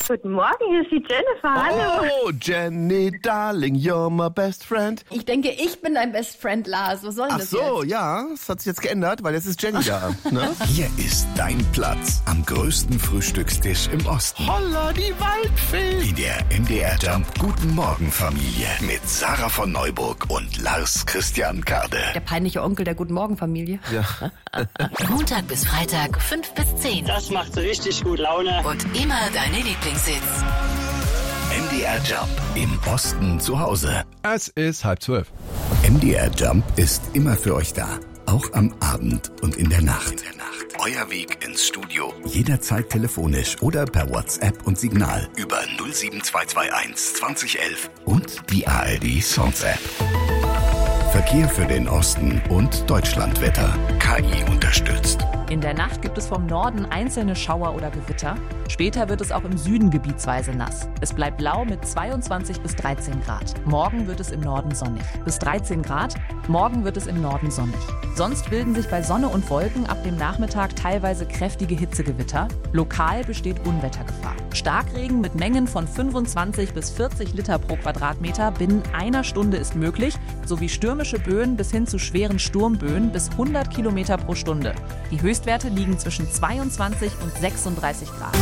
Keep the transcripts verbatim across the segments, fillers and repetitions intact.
Guten Morgen, hier ist die Jennifer. Hallo. Oh, Jenny, darling, you're my best friend. Ich denke, ich bin dein Best Friend, Lars. Was soll denn Ach das so, jetzt? ja, das hat sich jetzt geändert, weil jetzt ist Jenny da. Ne? Hier ist dein Platz am größten Frühstückstisch im Osten. Holla, die Waldfee. In der M D R Jump Guten Morgen Familie mit Sarah von Neuburg und Lars Christian Kade. Der peinliche Onkel der Guten Morgen Familie. Ja. Montag bis Freitag, fünf bis zehn. Das macht richtig gut Laune. Und immer deine Lieblingshits. M D R Jump im Osten zu Hause. Es ist halb zwölf. M D R Jump ist immer für euch da. Auch am Abend und in der Nacht. In der Nacht. Euer Weg ins Studio. Jederzeit telefonisch oder per WhatsApp und Signal über null sieben zwei zwei eins zwanzig elf und die A R D Songs App. Verkehr für den Osten und Deutschlandwetter. K I unterstützt. In der Nacht gibt es vom Norden einzelne Schauer oder Gewitter. Später wird es auch im Süden gebietsweise nass. Es bleibt lau mit zweiundzwanzig bis dreizehn Grad. Morgen wird es im Norden sonnig. Bis dreizehn Grad. Morgen wird es im Norden sonnig. Sonst bilden sich bei Sonne und Wolken ab dem Nachmittag teilweise kräftige Hitzegewitter. Lokal besteht Unwettergefahr. Starkregen mit Mengen von fünfundzwanzig bis vierzig Liter pro Quadratmeter binnen einer Stunde ist möglich, sowie stürmische Böen bis hin zu schweren Sturmböen bis hundert Kilometer pro Stunde. Die Höchstwerte liegen zwischen zweiundzwanzig und sechsunddreißig Grad.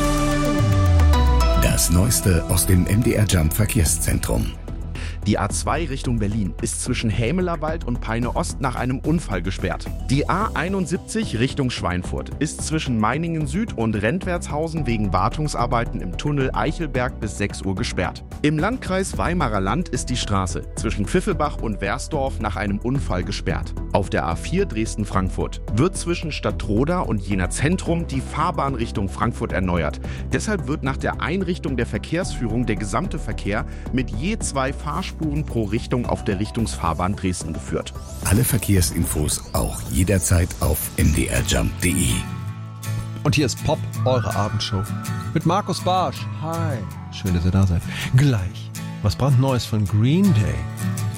Das Neueste aus dem M D R Jump Verkehrszentrum. Die A zwei Richtung Berlin ist zwischen Hämelerwald und Peine Ost nach einem Unfall gesperrt. Die A einundsiebzig Richtung Schweinfurt ist zwischen Meiningen Süd und Rentwertshausen wegen Wartungsarbeiten im Tunnel Eichelberg bis sechs Uhr gesperrt. Im Landkreis Weimarer Land ist die Straße zwischen Pfiffelbach und Wersdorf nach einem Unfall gesperrt. Auf der A vier Dresden-Frankfurt wird zwischen Stadtroda und Jena Zentrum die Fahrbahn Richtung Frankfurt erneuert. Deshalb wird nach der Einrichtung der Verkehrsführung der gesamte Verkehr mit je zwei Fahrspuren pro Richtung auf der Richtungsfahrbahn Dresden geführt. Alle Verkehrsinfos auch jederzeit auf m d r jump punkt d e. Und hier ist Pop, eure Abendshow. Mit Markus Barsch. Hi. Schön, dass ihr da seid. Gleich. Was brandneues von Green Day.